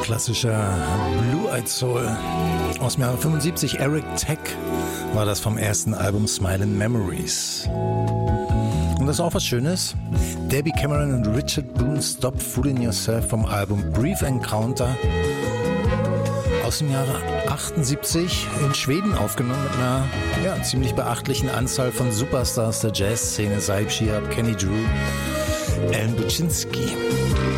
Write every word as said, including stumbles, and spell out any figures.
klassischer Blue-Eyed Soul. Aus dem Jahre fünfundsiebzig, Eric Tech war das vom ersten Album Smiling Memories. Und das ist auch was Schönes. Debbie Cameron und Richard Boone, Stop Fooling Yourself vom Album Brief Encounter. Aus dem Jahre achtundsiebzig, in Schweden aufgenommen mit einer ja, ziemlich beachtlichen Anzahl von Superstars der Jazzszene, Saib Shihab, Kenny Drew, Alan Buczynski.